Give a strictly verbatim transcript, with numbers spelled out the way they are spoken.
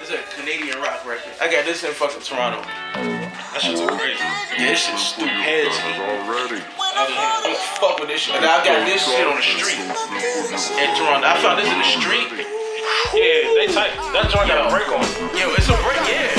It's a Canadian rock record. I got this in fucking Toronto. That shit's crazy. Yeah, this shit's stupid. Already. I'm fuck with this shit. And I got this shit on the street in Toronto. I found this in the street. Yeah, they tight. That joint got a break on it. Yo, it's a break, yeah.